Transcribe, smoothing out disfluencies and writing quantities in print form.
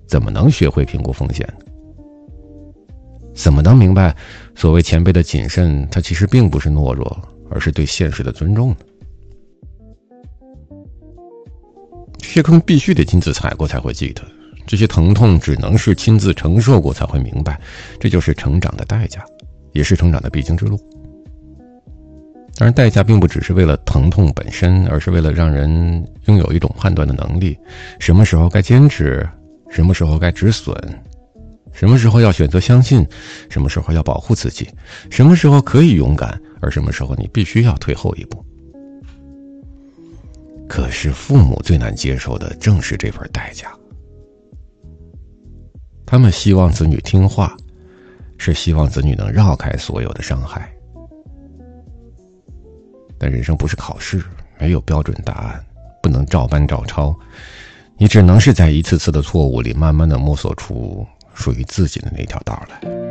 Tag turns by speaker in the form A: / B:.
A: 怎么能学会评估风险呢？怎么能明白所谓前辈的谨慎，它其实并不是懦弱，而是对现实的尊重呢？这些坑必须得亲自踩过才会记得，这些疼痛只能是亲自承受过才会明白，这就是成长的代价，也是成长的必经之路。当然，代价并不只是为了疼痛本身，而是为了让人拥有一种判断的能力，什么时候该坚持，什么时候该止损，什么时候要选择相信，什么时候要保护自己，什么时候可以勇敢，而什么时候你必须要退后一步。可是父母最难接受的正是这份代价。他们希望子女听话，是希望子女能绕开所有的伤害。但人生不是考试，没有标准答案，不能照搬照抄，你只能是在一次次的错误里慢慢的摸索出属于自己的那条道来。